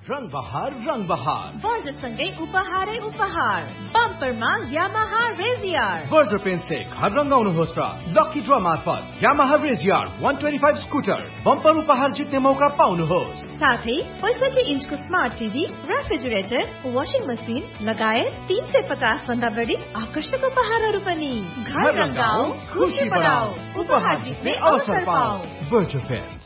रङ बहार वर्षसँगै उपहारै उपहार बम्परमा यामाहा रेजियर वर्ष पेन्टले घर रङ्गाउनुहोस् र लकी ड्र मार्फत यामाहा रेजियर 125 स्कुटर बम्पर उपहार जित्ने मौका पाउनुहोस्। साथै 65 इन्चको smart TV, refrigerator, washing machine लगायत 350 भन्दा बढी आकर्षक उपहारहरू पनि। घर रङ्गाऊ, खुसी बढाऊ, उपहार जित्ने अवसर पाऊ। वर्ष पेन्ट।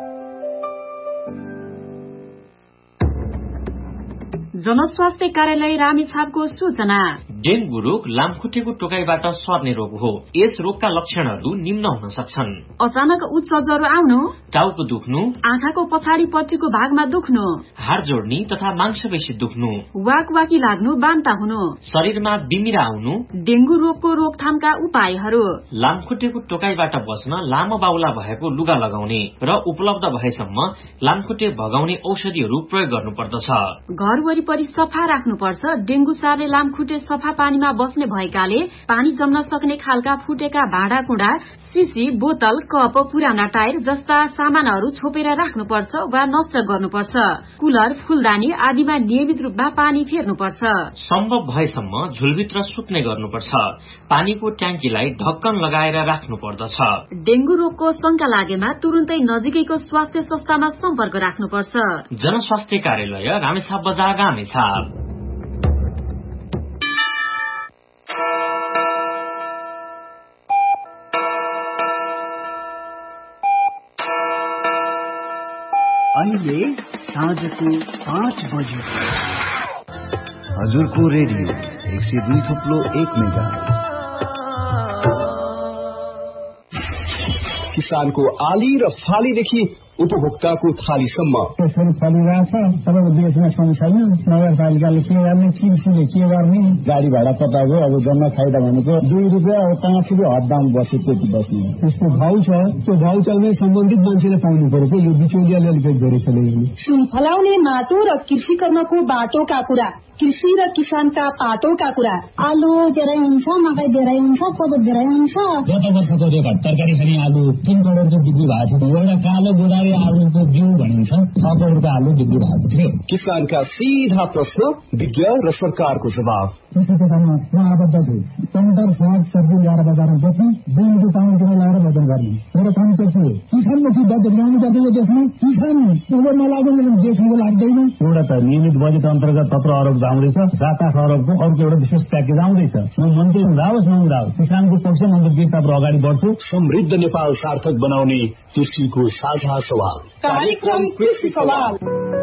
जनस्वास्थ्य कार्यालय रामेछापको सूचना। डेंगू रोग लामखुट्टेको टोकाइबाट सर्ने रोग हो। यस रोगका लक्षणहरू निम्न हुन सक्छन्: अचानक उच्च ज्वरो आउनु, टाउको दुख्नु, आँखाको पछाडिपट्टिको भागमा दुख्नु, हाड जोड्नी तथा मांसपेशी दुख्नु, वाकवाकी लाग्नु, बान्ता हुनु, शरीरमा बिमिरा आउनु। डेंगू रोगको रोकथामका उपायहरू: लामखुट्टेको टोकाइबाट बच्न लामो बाहुला भएको लुगा लगाउने र उपलब्ध भएसम्म लामखुट्टे भगाउने औषधिहरू प्रयोग गर्नुपर्दछ। घर वरिपरि सफा राख्नुपर्छ। डेंगू सार्ने लामखुट्टे सफा पानीमा बस्ने भएकाले पानी जम्न सक्ने खालका फुटेका भाँडाकुँडा, सिसी, बोतल, कप, पुराना टायर जस्ता सामानहरू छोपेर राख्नुपर्छ वा नष्ट गर्नुपर्छ। कुलर, फूलदानी आदिमा नियमित रूपमा पानी फेर्नुपर्छ। सम्भव भएसम्म झुलभित्र सुत्ने गर्नुपर्छ। पानीको ट्याङ्कीलाई ढक्कन लगाएर राख्नुपर्दछ। डेंगू रोगको शंका लागेमा तुरुन्तै नजिकैको स्वास्थ्य संस्थामा सम्पर्क राख्नुपर्छ। जनस्वास्थ्य कार्यालय रामेछाप बजार, रामेछाप। अहिले साँझको 5 बज्यो। हजुरको रेडियो 102.1 मेगाहर्ज। किसानको आली र फालीदेखि उपभोक्ताको थालीसम्म यसरी फलिरहेछ। तपाईँको देशमा छन् छैन, नगरपालिकाले के गर्ने, चिल्सीले के गर्ने, गाडी भाडा कटाएको अब जम्मा फाइदा भनेको 2 रुपियाँ 5 रुपियाँ हददाम बस्यो, त्यति बस्ने। त्यसको भाउ छ, त्यो भाउ चाहिँ सम्बन्धित मान्छेले पाउनु पर्यो। यो बिचौलियाले अलिकति धेरै खेलेको। सुन फलाउने माटो र कृषि कर्मको बाटोका कुरा, कृषि र किसानका पाटोका कुरा। आलु धेरै हुन्छ, मकै धेरै हुन्छ, कोदो धेरै हुन्छ। गत वर्षको रेकर्ड तरकारी खाने आलु 3 करोडको बिक्री भएको छ। एउटा कालो गोदावरी आलुको बिउ भनिन्छ 6 करोडको आलु बिक्री भएको थियो। किसानका सीधा प्रश्न, विज्ञ र सरकारको जवाब। कृषि क्षेत्रमा म आबद्ध छु। टमाटर, साग सब्जी ल्याएर बजारमा बेच्ने, 2 रुपियाँ पाउन्डतिर ल्याएर वजन गर्ने। मेरो काम के थियो? किसानमुखी बजेट ल्याउनु पर्छ। यो देशमा किसान उनीहरू नलाग्यो भने देशमा लाग्दैन। एउटा त नियमित बजेट अन्तर्गत 17 अरब आउँदैछ, 7-8 अरबको अर्को एउटा विशेष प्याकेज आउँदैछ। म मन्त्री हुँदा होस् नहुँदा होस् किसानको पक्षमा म बिस्तार अगाडि बढ्छु। समृद्ध नेपाल सार्थक बनाउने कृषिको साझा सवाल, कार्यक्रम कृषि सवाल।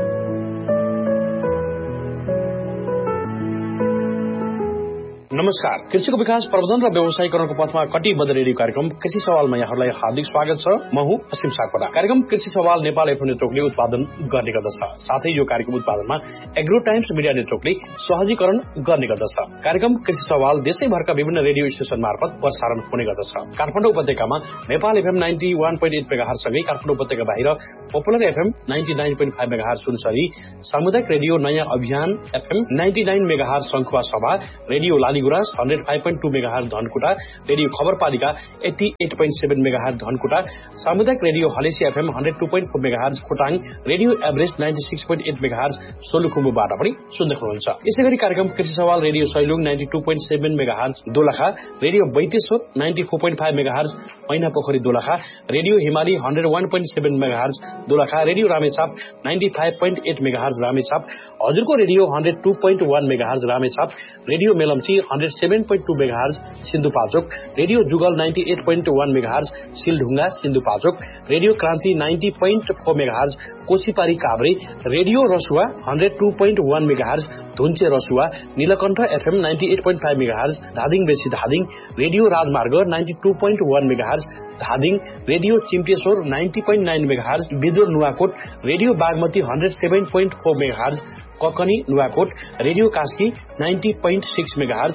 नमस्कार। कृषिको विकास, प्रवर्धन र व्यवसायीकरणको पथमा कटिबद्ध रेडियो कार्यक्रम कृषि सवालमा यहाँहरूलाई हार्दिक स्वागत छ। म हुँ असीम सापकोटा। कार्यक्रम कृषि सवाल नेपाल एफएम नेटवर्कले उत्पादन गर्ने गर्दछ। साथै यो कार्यक्रम उत्पादनमा एग्रो टाइम्स मिडिया नेटवर्कले सहजीकरण गर्ने गर्दछ। कार्यक्रम कृषि सवाल देशैभरका विभिन्न रेडियो स्टेशन मार्फत प्रसारण हुने गर्दछ। काठमाडौँ उपत्यकामा नेपाल एफएम 91.8 मेगाहर्ज सँगै काठमाडौँ उपत्यका बाहिर पपुलर एफएम 99.5 मेगाहर्ज सुनसरी, सामुदायिक रेडियो नयाँ अभियान एफएम 99 मेगाहर्ज शंखुवा सभा, radio Laligurans 105.2 megahertz Dhankuta, radio खबरपालिका 88.7 megahertz Dhankuta, सामुदायिक radio Halesi FM 102.4 megahertz Khotang, radio Everest 96.8 megahertz सोलुखुम्बुबाट पनि सुन्दै हुनुहुन्छ। यसैगरी कार्यक्रम कृषि सवाल radio Sailung 92.7 megahertz Dolakha, radio Baiteshwar 94.5 megahertz मैनापोखरी Dolakha, radio हिमाली 101.7 megahertz Dolakha, radio Ramechhap 95.8 megahertz Ramechhap, हजुरको radio 102.1 megahertz Ramechhap, radio Melamchi 107.2 megahertz Sindhupalchok, radio जुगल 98.1 मेगाहर्ज सिलढुङ्गा सिन्धुपाल्चोक, रेडियो क्रान्ति 90.4 megahertz कोशीपारी Kavre, radio Rasuwa 102.1 megahertz धुन्चे Rasuwa, Neelkanth FM 98.5 megahertz Dhading बेसी धादिङ, रेडियो राजमार्ग 92.1 megahertz Dhading, radio चिम्टेश्वर 90.9 megahertz Bidur Nuwakot, radio Bagmati 107.4 megahertz Kakani Nuwakot, radio Kaski 90.6 megahertz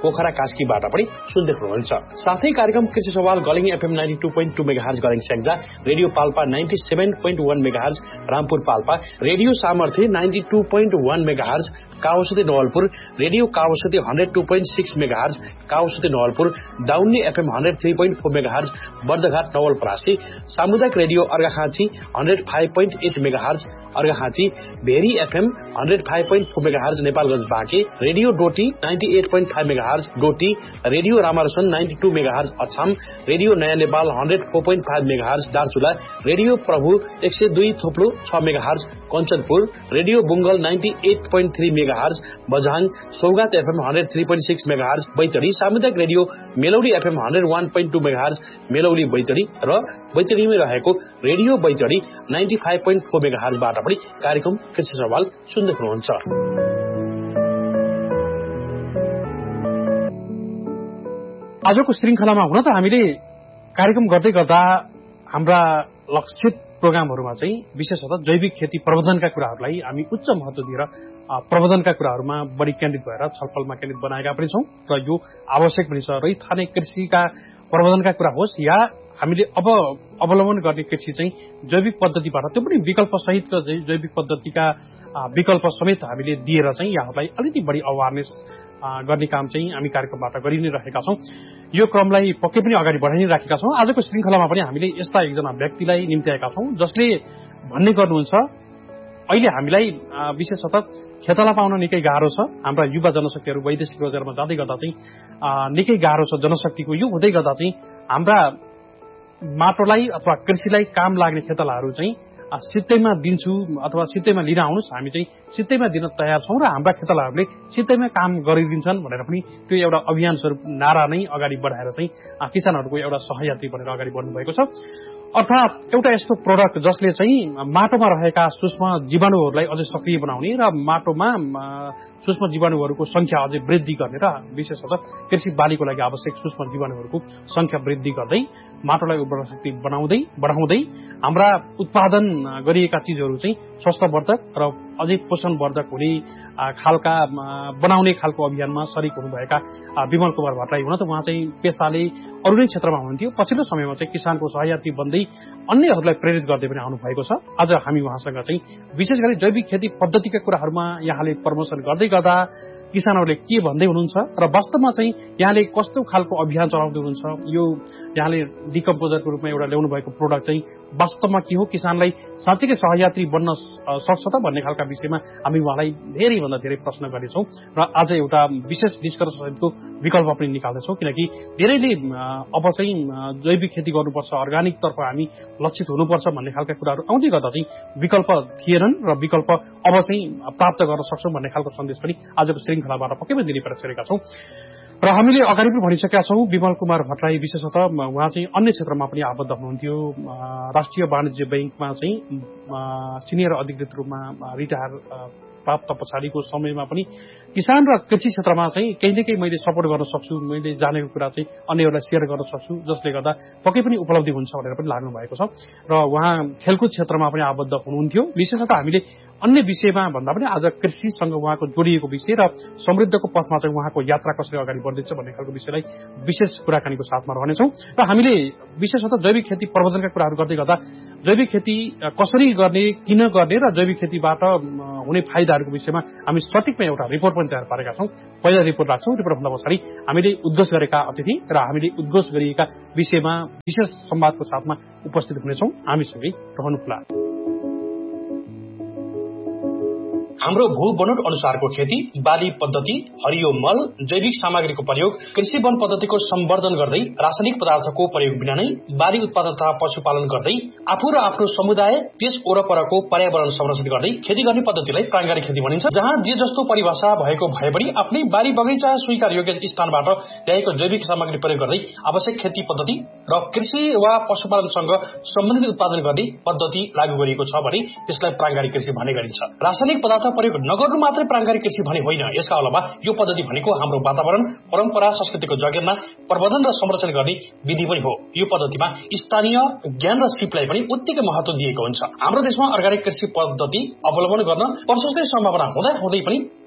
Pokhara कास्कीबाट पनि सुन्दै हुनुहुन्छ। साथै कार्यक्रम कृषि सवाल गलिङ FM 92.2 megahertz गलिङ Syangja, radio Palpa 97.1 megahertz Rampur Palpa, radio सामर्थ्य 92.1 megahertz काउसुते Nawalpur, radio काउसुते 102.6 megahertz काउसुते Nawalpur, दाउन्नी FM 103.4 megahertz Bardaghat Nawalparasi, सामुदायिक radio Arghakhanchi 105.8 megahertz Arghakhanchi, very FM 105.4 megahertz Nepalgunj Banke, radio Doti 98.5 megahertz Doti, radio रामारसन 92 megahertz Achham, radio नयाँ नेपाल 104.5 मेगाहर्ज दार्चुला, रेडियो प्रभु 102.6 megahertz Kanchanpur, radio बुङ्गल 98.3 megahertz Bajhang, सौगात FM 103.6 मेगाहर्ज बैतडी, सामुदायिक radio मेलौडी FM 101.2 megahertz Melauli Baitadi र बैतडीमै रहेको रेडियो बैतडी 95.4 मेगाहर्जबाट पनि कार्यक्रम कृषि सवाल सुन्दै हुनुहुन्छ। आजको श्रृङ्खलामा हुन त हामीले कार्यक्रम गर्दै गर्दा हाम्रा लक्षित प्रोग्रामहरूमा चाहिँ विशेषतः जैविक खेती प्रबन्धनका कुराहरूलाई हामी उच्च महत्व दिएर प्रबन्धनका कुराहरूमा बढी केन्द्रित भएर छलफलमा केन्द्रित बनाएका पनि छौं र यो आवश्यक पनि छ। रैथाने कृषिका प्रबन्धनका कुरा होस् या हामीले अब अवलम्बन गर्ने कृषि चाहिँ जैविक पद्धतिबाट, त्यो पनि विकल्प सहितको जैविक पद्धतिका विकल्प समेत हामीले दिएर चाहिँ यहाँहरूलाई अलिकति बढी अवेरनेस गर्ने काम चाहिँ हामी कार्यक्रमबाट गरि नै रहेका छौं। यो क्रमलाई पक्कै पनि अगाडि बढाइ नै राखेका छौं। आजको श्रृङ्खलामा पनि हामीले यस्ता एकजना व्यक्तिलाई निम्त्याएका छौं जसले भन्ने गर्नुहुन्छ अहिले हामीलाई विशेषतः खेताला पाउन निकै गाह्रो छ। हाम्रा युवा जनशक्तिहरू वैदेशिक रोजगारमा जाँदै गर्दा चाहिँ निकै गाह्रो छ जनशक्तिको। यो हुँदै गर्दा चाहिँ हाम्रा माटोलाई अथवा कृषिलाई काम लाग्ने खेतालाहरू चाहिँ सित्तैमा दिन्छु अथवा सित्तैमा लिन आउनुहोस्, हामी चाहिँ सित्तैमा दिन तयार छौं र हाम्रा खेतालाहरूले सित्तैमा काम गरिदिन्छन् भनेर पनि त्यो एउटा अभियान स्वरूप नारा नै अगाडि बढाएर चाहिँ किसानहरूको एउटा सहयात्री बनेर अगाडि बढ्नु भएको छ। अर्थात् एउटा यस्तो प्रोडक्ट जसले चाहिँ माटोमा रहेका सूक्ष्म जीवाणुहरूलाई अझै सक्रिय बनाउने र माटोमा सूक्ष्म जीवाणुहरूको संख्या अझै वृद्धि गर्ने र विशेषतः कृषि बालीको लागि आवश्यक सूक्ष्म जीवाणुहरूको संख्या वृद्धि गर्दै माटोलाई उर्वरा शक्ति बढाउँदै हाम्रा उत्पादन गरिएका चीजहरू चाहिँ स्वास्थ्यवर्धक र अझै पोषणवर्धक हुने खालका बनाउने खालको अभियानमा सरिक हुनुभएका विमल कुमार भट्टराई हुन त उहाँ चाहिँ पेसाले अरू नै क्षेत्रमा हुनुहुन्थ्यो, पछिल्लो समयमा चाहिँ किसानको सहयात्री बन्दै अन्यहरूलाई प्रेरित गर्दै पनि आउनु भएको छ। आज हामी उहाँसँग चाहिँ विशेष गरी जैविक खेती पद्धतिका कुराहरूमा यहाँले प्रमोसन गर्दै गर्दा किसानहरूले के भन्दै हुनुहुन्छ र वास्तवमा चाहिँ यहाँले कस्तो खालको अभियान चलाउँदै हुनुहुन्छ, यो यहाँले डिकम्पोजरको रूपमा एउटा ल्याउनु भएको प्रोडक्ट चाहिँ वास्तवमा के हो, किसानलाई साँच्चैकै सहयात्री बन्न सक्छ त भन्ने खालका विषयमा हामी उहाँलाई धेरैभन्दा धेरै प्रश्न गर्नेछौँ र आज एउटा विशेष निष्कर्ष सहितको विकल्प पनि निकाल्दैछौँ। किनकि धेरैले अब चाहिँ जैविक खेती गर्नुपर्छ, अर्ग्यानिक तर्फ हामी लक्षित हुनुपर्छ भन्ने खालका कुराहरू आउँदै गर्दा चाहिँ विकल्प थिएनन् र विकल्प अब चाहिँ प्राप्त गर्न सक्छौँ भन्ने खालको सन्देश पनि आजको श्रृङ्खलाबाट पक्कै पनि दिने प्रयास गरेका छौँ। र हामीले अगाडि पनि भनिसकेका छौँ विमल कुमार भट्टराई विशेषतः उहाँ चाहिँ अन्य क्षेत्रमा पनि आबद्ध हुनुहुन्थ्यो। राष्ट्रिय वाणिज्य बैंकमा चाहिँ सिनियर अधिकृत रूपमा रिटायर प्राप्त पछाडिको समयमा पनि किसान र कृषि क्षेत्रमा चाहिँ केही न केही मैले सपोर्ट गर्न सक्छु, मैले जानेको कुरा चाहिँ अन्यहरूलाई सेयर गर्न सक्छु जसले गर्दा पक्कै पनि उपलब्धि हुन्छ भनेर पनि लाग्नु भएको छ। र उहाँ खेलकुद क्षेत्रमा पनि आबद्ध हुनुहुन्थ्यो। विशेषतः हामीले अन्य विषयमा भन्दा पनि आज कृषिसँग उहाँको जोडिएको विषय र समृद्धको पथमा चाहिँ उहाँको यात्रा कसरी अगाडि बढ्दैछ भन्ने खालको विषयलाई विशेष कुराकानीको साथमा रहनेछौँ। र हामीले विशेषतः जैविक खेती प्रबन्धनका कुराहरू गर्दै गर्दा जैविक खेती कसरी गर्ने, किन गर्ने र जैविक खेतीबाट हुने फाइदाहरूको विषयमा हामी सटिकमा एउटा रिपोर्ट पनि तयार पारेका छौँ। पहिला रिपोर्ट राख्छौँ, रिपोर्टभन्दा पछाडि हामीले उद्घोष गरेका अतिथि र हामीले उद्घोष गरिएका विषयमा विशेष संवादको साथमा उपस्थित हुनेछौँ। हामीसँगै रहनुहोला। हाम्रो भू बनोट अनुसारको खेती बाली पद्धति, हरियो मल, जैविक सामग्रीको प्रयोग, कृषि वन पद्धतिको सम्वर्धन गर्दै रासायनिक पदार्थको प्रयोग बिना नै बाली उत्पादन तथा पशुपालन गर्दै आफू र आफ्नो समुदाय त्यस वरपरको पर्यावरण संरक्षण गर्दै खेती गर्ने पद्धतिलाई प्राङ्गारिक खेती भनिन्छ। जहाँ जे जस्तो परिभाषा भएको भए पनि आफ्नै बारी बगैँचा स्वीकार योग्य स्थानबाट ल्याएको जैविक सामग्री प्रयोग गर्दै आवश्यक खेती पद्धति र कृषि वा पशुपालनसँग सम्बन्धित उत्पादन गर्ने पद्धति लागू गरिएको छ भने त्यसलाई प्राङ्गारिक कृषि भन्ने गरिन्छ। रासायनिक पदार्थ प्रयोग नगर्नु मात्रै प्राङ्गारिक कृषि भने होइन, यसका अलावा यो पद्धति भनेको हाम्रो वातावरण, परम्परा, संस्कृतिको जगेर्ना प्रवर्धन र संरक्षण गर्ने विधि पनि हो। यो पद्धतिमा स्थानीय ज्ञान र सिपलाई पनि उत्तिकै महत्व दिएको हुन्छ। हाम्रो देशमा अर्ग्यानिक कृषि पद्धति अवलम्बन गर्न प्रशस्तै सम्भावना हुँदै पनि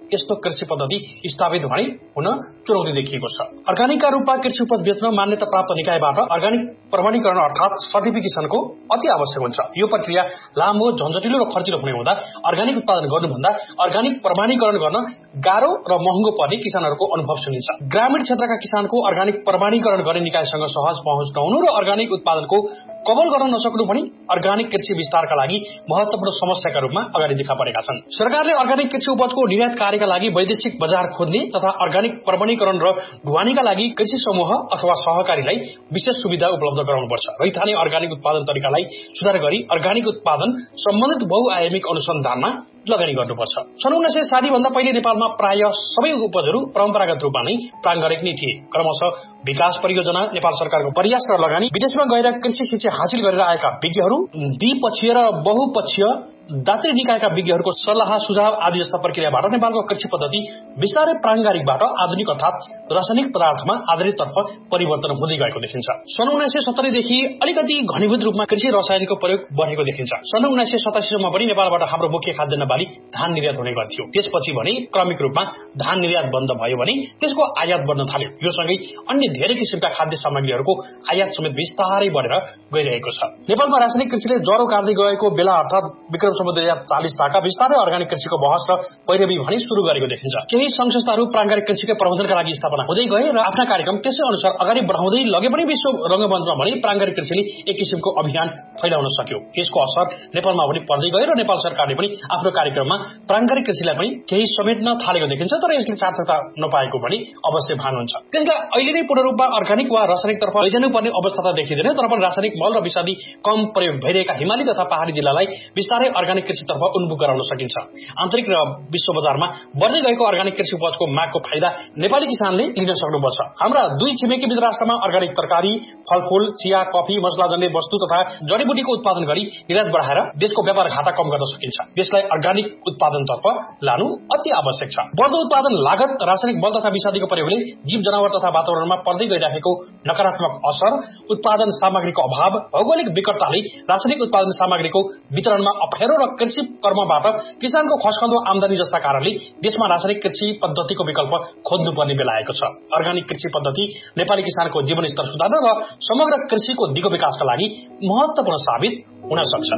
यस्तो कृषि पद्धति स्थापित भने हुन चुनौती देखिएको छ। अर्ग्यानिकका रूपमा कृषि उपज बेच्न मान्यता प्राप्त निकायबाट अर्ग्यानिक प्रमाणीकरण अर्थात सर्टिफिकेसनको अति आवश्यक हुन्छ। यो प्रक्रिया लामो, झन्झटिलो र खर्चिलो हुने हुँदा अर्ग्यानिक उत्पादन गर्नुभन्दा अर्ग्यानिक प्रमाणीकरण गर्न गाह्रो र महँगो पर्ने किसानहरूको अनुभव सुनिन्छ। ग्रामीण क्षेत्रका किसानको अर्ग्यानिक प्रमाणीकरण गर्ने निकायसँग सहज पहुँच नहुनु र अर्ग्यानिक उत्पादनको कभर गर्न नसक्नु पनि अर्ग्यानिक कृषि विस्तारका लागि महत्वपूर्ण समस्याका रूपमा अगाडि देखा परेका छन्। सरकारले अर्ग्यानिक कृषि उपजको निर्यात कार्यका लागि वैदेशिक बजार खोज्ने तथा अर्ग्यानिक प्रमाणीकरण र ढुवानीका लागि कृषि समूह अथवा सहकारीलाई विशेष सुविधा उपलब्ध गराउनुपर्छ। रैथाने अर्ग्यानिक उत्पादन तरिकालाई सुधार गरी अर्ग्यानिक उत्पादन सम्बन्धित बहुआयामिक अनुसन्धानमा लगानी गर्नुपर्छ। सन् 1960 भन्दा पहिले नेपालमा प्राय सबै उपजहरू परम्परागत रूपमा नै प्राङ्गारिक नै थिए। क्रमशः विकास परियोजना, नेपाल सरकारको प्रयास र लगानी, विदेशमा गएर कृषि शिक्षा हासिल गरेर आएका विज्ञहरू, द्विपक्षीय र बहुपक्षीय दात्री निकायका विज्ञहरूको सल्लाह सुझाव आदि जस्ता प्रक्रियाबाट नेपालको कृषि पद्धति बिस्तारै प्राङ्गारिकबाट आधुनिक अर्थात रासायनिक पदार्थमा आधारिततर्फ परिवर्तन हुँदै गएको देखिन्छ। सन् 1970 देखि अलिकति घनीभूत रूपमा कृषि रसायनिकको प्रयोग बढेको देखिन्छ। सन् 1987 सम्म पनि नेपालबाट हाम्रो मुख्य खाद्यान्न बाली धान निर्यात हुने गर्थ्यो। त्यसपछि भने क्रमिक रूपमा धान निर्यात बन्द भयो भने त्यसको आयात बढ्न थाल्यो। यो सँगै अन्य धेरै किसिमका खाद्य सामग्रीहरूको आयात समेत बिस्तारै बढेर गइरहेको छ। नेपालमा रासायनिक कृषिले ज्वरो काट्दै गएको बेला अर्थात विक्रम 2040 ताका बिस्तारै अर्ग्यानिक कृषिको बहस र पैरवी भने शुरू गरेको देखिन्छ। केही संघ संस्थाहरू प्राङ्गारिक कृषिकै प्रबन्धनका लागि स्थापना हुँदै गए र आफ्ना कार्यक्रम त्यसै अनुसार अगाडि बढाउँदै लगे पनि विश्व रंगमञ्चमा भने प्राङ्गारिक कृषिले एक किसिमको अभियान फैलाउन सक्यो। यसको असर नेपालमा पनि पर्दै गयो र नेपाल सरकारले पनि आफ्नो कार्यक्रममा प्राङ्गारिक कृषिलाई पनि केही समेट्न थालेको देखिन्छ। तर यसले सार्थकता नपाएको पनि अवश्य भान हुन्छ। त्यसलाई अहिले नै पूर्ण रूपमा अर्ग्यानिक वा रासायनिक तर्फ लैजानुपर्ने अवस्था त देखिँदैन। तर पनि रासायनिक मल र विषादी कम प्रयोग भइरहेका हिमाली तथा पहाडी जिल्लालाई बिस्तारै अर्ग्यानिक कृषितर्फ उन्मुख गराउन सकिन्छ। आन्तरिक र विश्व बजारमा बढ्दै गएको अर्ग्यानिक कृषि उपजको मागको फाइदा नेपाली किसानले लिन सक्नुपर्छ। हाम्रा दुई छिमेकी मित्र राष्ट्रमा अर्ग्यानिक तरकारी, फलफूल, चिया, कफी, मसलाजन्य वस्तु तथा जडीबुटीको उत्पादन गरी निर्यात बढाएर देशको व्यापार घाटा कम गर्न सकिन्छ। देशलाई अर्ग्यानिक उत्पादनतर्फ लानु अति आवश्यक छ। बढ्दो उत्पादन लागत, रासायनिक बल तथा विषादीको प्रयोगले जीव जनावर तथा वातावरणमा पर्दै गइरहेको नकारात्मक असर, उत्पादन सामग्रीको अभाव, भौगोलिक विकटताले रासायनिक उत्पादन सामग्रीको वितरणमा अप्ठ्यारो र कृषि कर्मबाट किसानको खस्कँदो आमदानी जस्ता कारणले देशमा रासायनिक कृषि पद्धतिको विकल्प खोज्नुपर्ने बेला आएको छ। अर्ग्यानिक कृषि पद्धति नेपाली किसानको जीवनस्तर सुधार्न र समग्र कृषिको दिगो विकासका लागि महत्वपूर्ण साबित हुन सक्छ।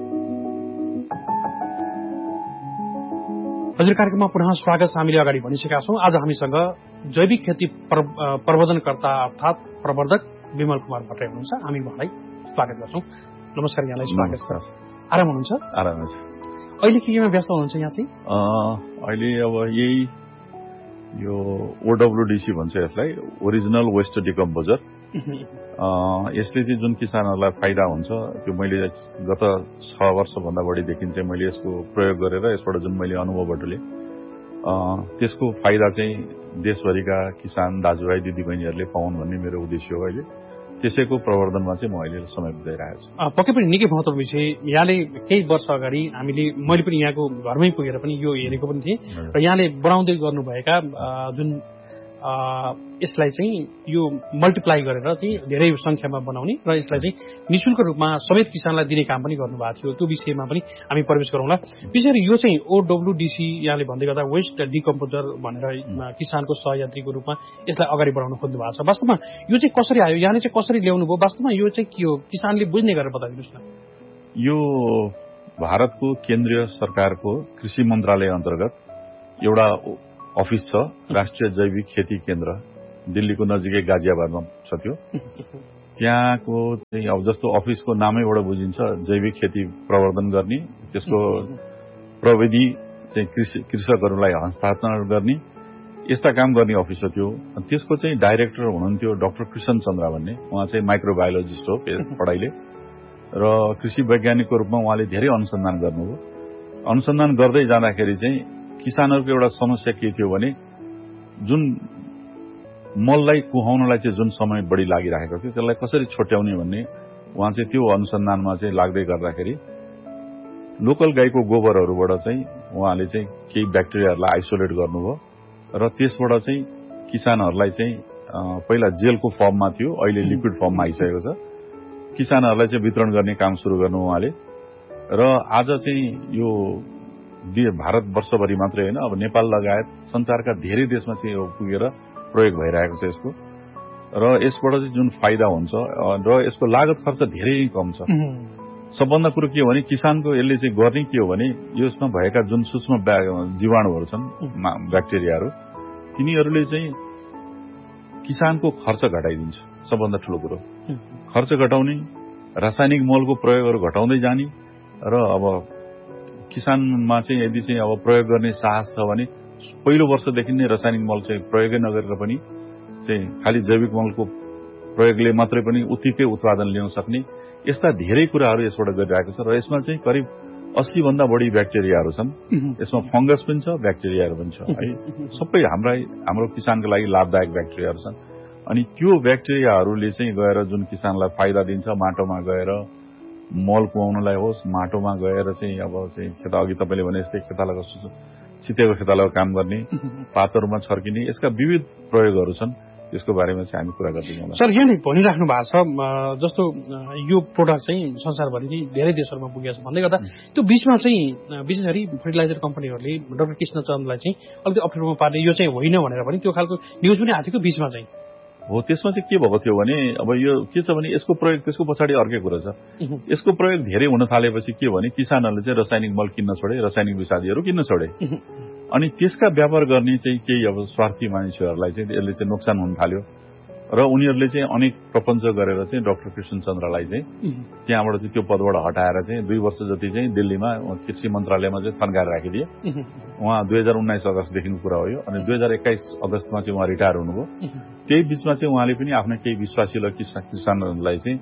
हजुर, कार्यक्रममा पुनः स्वागत छ। हामीले अगाडि भनिसकेका छौं आज हामीसँग जैविक खेती प्रवर्धनकर्ता अर्थात प्रवर्धक विमल कुमार भट्टराई हुनुहुन्छ। हामी उहाँलाई स्वागत गर्छौं। नमस्कार, यहाँलाई स्वागत छ। आराम हुनुहुन्छ? आराम छ। अहिले केमा व्यस्त हुनुहुन्छ यहाँ चाहिँ? अहिले अब यही यो OWDC भन्छ यसलाई, ओरिजिनल वेस्ट डिकम्पोजर। यसले चाहिँ जुन किसानहरूलाई फाइदा हुन्छ त्यो मैले गत 6 वर्षभन्दा बढीदेखि चाहिँ मैले यसको प्रयोग गरेर यसबाट जुन मैले अनुभव बटुले त्यसको फाइदा चाहिँ देशभरिका किसान दाजुभाइ दिदीबहिनीहरूले पाउन् भन्ने मेरो उद्देश्य हो। अहिले त्यसैको प्रवर्धनमा चाहिँ म अहिले समय बिताइरहेको छु। पक्कै पनि निकै महत्त्वपूर्ण विषय। यहाँले केही वर्ष अगाडि मैले पनि यहाँको घरमै पुगेर पनि यो हेरेको पनि थिएँ र यहाँले बनाउँदै गर्नुभएका जुन यसलाई चाहिँ यो मल्टिप्लाई गरेर चाहिँ धेरै संख्यामा बनाउने र यसलाई चाहिँ निःशुल्क रूपमा समेत किसानलाई दिने काम पनि गर्नुभएको थियो। त्यो विषयमा पनि हामी प्रवेश गरौँला। विशेष गरी यो चाहिँ OWDC यहाँले भन्दै गर्दा वेस्ट डिकम्पोजर भनेर किसानको सहयात्रीको रूपमा यसलाई अगाडि बढाउन खोज्नु भएको छ। वास्तवमा यो चाहिँ कसरी आयो, यहाँले चाहिँ कसरी ल्याउनु भयो, वास्तवमा यो चाहिँ के हो, किसानले बुझ्ने गरेर बताइदिनुहोस् न। यो भारतको केन्द्रीय सरकारको कृषि मन्त्रालय अन्तर्गत एउटा अफिस छ, राष्ट्रिय जैविक खेती केन्द्र, दिल्लीको नजिकै गाजियाबादमा छ। त्यो त्यहाँको चाहिँ अब जस्तो अफिसको नामैबाट बुझिन्छ जैविक खेती प्रवर्धन गर्ने, त्यसको प्रविधि चाहिँ कृषकहरूलाई हस्तान्तरण गर्ने, यस्ता काम गर्ने अफिस हो त्यो। त्यसको चाहिँ डाइरेक्टर हुनुहुन्थ्यो डाक्टर कृष्ण चन्द्र भन्ने। उहाँ चाहिँ माइक्रोबायोलोजिस्ट हो पढाइले र कृषि वैज्ञानिकको रूपमा उहाँले धेरै अनुसन्धान गर्नुभयो। अनुसन्धान गर्दै जाँदाखेरि चाहिँ किसानहरूको एउटा समस्या के थियो भने जुन मललाई कुहाउनलाई चाहिँ जुन समय बढी लागिरहेको थियो त्यसलाई कसरी छुट्याउने भन्ने उहाँ चाहिँ त्यो अनुसन्धानमा चाहिँ लाग्दै गर्दाखेरि लोकल गाईको गोबरहरूबाट चाहिँ उहाँले चाहिँ केही ब्याक्टेरियाहरूलाई आइसोलेट गर्नुभयो र त्यसबाट चाहिँ किसानहरूलाई चाहिँ पहिला जेलको फर्ममा थियो, अहिले लिक्विड फर्ममा आइसकेको छ, किसानहरूलाई चाहिँ वितरण गर्ने काम सुरु गर्नु उहाँले। र आज चाहिँ यो भारतवर्षभरि मात्रै होइन, अब नेपाल लगायत संसारका धेरै देशमा चाहिँ यो पुगेर प्रयोग भइरहेको छ यसको। र यसबाट चाहिँ जुन फाइदा हुन्छ र यसको लागत खर्च धेरै कम छ। सबभन्दा कुरो के हो भने किसानको यसले चाहिँ गर्ने के हो भने यसमा भएका जुन सूक्ष्म जीवाणुहरू छन्, ब्याक्टेरियाहरू, तिनीहरूले चाहिँ किसानको खर्च घटाइदिन्छ। सबभन्दा ठूलो कुरो खर्च घटाउने, रासायनिक मलको प्रयोगहरू घटाउँदै जाने र अब किसानमा चाहिँ यदि चाहिँ अब प्रयोग गर्ने साहस छ भने पहिलो वर्षदेखि नै रासायनिक मल चाहिँ प्रयोगै नगरेर पनि चाहिँ खालि जैविक मलको प्रयोगले मात्रै पनि उत्तिकै उत्पादन ल्याउन सक्ने यस्ता धेरै कुराहरू यसबाट गरिरहेको छ। र यसमा चाहिँ करिब 80 भन्दा बढी ब्याक्टेरियाहरू छन्। यसमा फंगस पनि छ, ब्याक्टेरियाहरू पनि छ है। सबै हाम्रो किसानको लागि लाभदायक ब्याक्टेरियाहरू छन्। अनि त्यो ब्याक्टेरियाहरूले चाहिँ गएर जुन किसानलाई फाइदा दिन्छ, माटोमा गएर मल कुहाउनलाई होस्, माटोमा गएर चाहिँ अब चाहिँ खेत अघि तपाईँले भने जस्तै खेतालाको छितेको खेतालाको काम गर्ने, पातहरूमा छर्किने, यसका विविध प्रयोगहरू छन्। त्यसको बारेमा चाहिँ हामी कुरा गर्दैछौँ। सर, यहाँले भनिराख्नु भएको छ जस्तो यो प्रोडक्ट चाहिँ संसारभरि धेरै देशहरूमा पुगेको छ भन्दै गर्दा त्यो बीचमा चाहिँ विशेष गरी फर्टिलाइजर कम्पनीहरूले डाक्टर कृष्णचन्द्रलाई चाहिँ अलिकति अप्ठ्यारोमा पार्ने यो चाहिँ होइन भनेर पनि त्यो खालको न्युज पनि आएको थियो बीचमा चाहिँ हो। त्यसमा चाहिँ के भएको थियो भने अब यो के छ भने यसको प्रयोग त्यसको पछाडि अर्कै कुरा छ। यसको प्रयोग धेरै हुन थालेपछि के भने किसानहरूले चाहिँ रासायनिक मल किन्न छोडे, रासायनिक विषादीहरू किन्न छोडे। अनि त्यसका व्यापार गर्ने चाहिँ केही अब स्वार्थी मानिसहरूलाई चाहिँ यसले चाहिँ नोक्सान हुन थाल्यो र उनीहरूले चाहिँ अनेक प्रपञ्च गरेर चाहिँ डाक्टर कृष्णचन्द्रलाई चाहिँ त्यहाँबाट चाहिँ त्यो पदबाट हटाएर चाहिँ 2 वर्ष जति चाहिँ दिल्लीमा कृषि मन्त्रालयमा चाहिँ थन्काएर राखिदिए। उहाँ 2019 अगस्तदेखिको कुरा हो यो। अनि 2021 अगस्तमा चाहिँ उहाँ रिटायर हुनुभयो। त्यही बीचमा चाहिँ उहाँले पनि आफ्ना केही विश्वासिलो किसानहरूलाई चाहिँ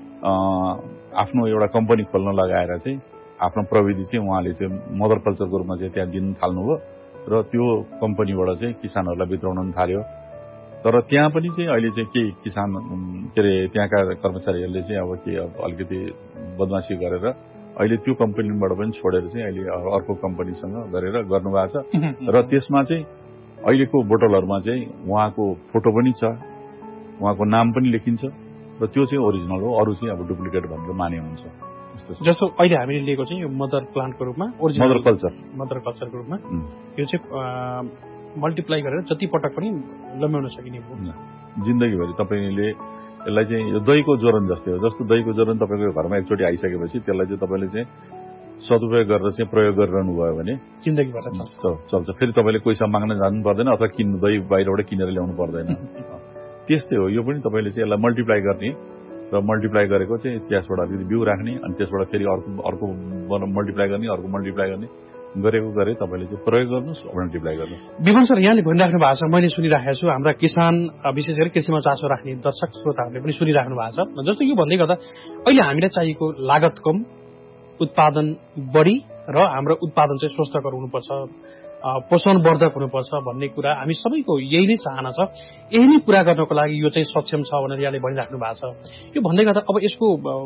आफ्नो एउटा कम्पनी खोल्न लगाएर चाहिँ आफ्नो प्रविधि चाहिँ उहाँले चाहिँ मदर कल्चरको रूपमा चाहिँ त्यहाँ दिन थाल्नुभयो र त्यो कम्पनीबाट चाहिँ किसानहरूलाई वितरण थाल्यो। तर त्यहाँ पनि चाहिँ अहिले चाहिँ केही किसान के अरे त्यहाँका कर्मचारीहरूले चाहिँ अब के अलिकति बदमासी गरेर अहिले त्यो कम्पनीबाट पनि छोडेर चाहिँ अहिले अर्को कम्पनीसँग गरेर गर्नुभएको छ। र त्यसमा चाहिँ अहिलेको बोटलहरूमा चाहिँ उहाँको फोटो पनि छ, उहाँको नाम पनि लेखिन्छ र त्यो चाहिँ ओरिजिनल हो, अरू चाहिँ अब डुप्लिकेट भनेर माने हुन्छ। जस्तो अहिले हामीले लिएको चाहिँ यो मदर प्लान्टको रूपमा, मदर कल्चरको रूपमा यो चाहिँ मल्टिप्लाई गरेर जति पटक पनि लम्ब्याउन सकिने हो जिन्दगीभरि। तपाईँले यसलाई चाहिँ यो दहीको जोरन जस्तै हो। जस्तो दहीको जोरन तपाईँको घरमा एकचोटि आइसकेपछि त्यसलाई चाहिँ तपाईँले चाहिँ सदुपयोग गरेर चाहिँ प्रयोग गरिरहनु भयो भने जिन्दगीभर चल्छ। फेरि तपाईँले कोहीसँग माग्न जानु पर्दैन अथवा किन्नु, दही बाहिरबाट किनेर ल्याउनु पर्दैन। त्यस्तै हो यो पनि। तपाईँले चाहिँ यसलाई मल्टिप्लाई गर्ने र मल्टिप्लाई गरेको चाहिँ त्यसबाट अलिकति बिउ राख्ने अनि त्यसबाट फेरि अर्को मल्टिप्लाई गर्ने, अर्को मल्टिप्लाई गर्ने गरेको गरे तपाईँले चाहिँ प्रयोग गर्नुहोस्, मल्टिप्लाई गर्नुहोस्। विमल सर, यहाँले भनिराख्नु भएको छ, मैले सुनिराखेको छु, हाम्रा किसान विशेष गरी कृषिमा चासो राख्ने दर्शक श्रोताहरूले पनि सुनिराख्नु भएको छ। जस्तो यो भन्दै गर्दा अहिले हामीलाई चाहिएको लागत कम, उत्पादन बढी र हाम्रो उत्पादन चाहिँ स्वस्थकर हुनुपर्छ, पोषणवर्धक हुनुपर्छ भन्ने कुरा हामी सबैको यही नै चाहना छ। यही नै पूरा गर्नको लागि यो चाहिँ सक्षम छ भनेर यहाँले भनिराख्नु भएको छ। यो भन्दै गर्दा अब यसको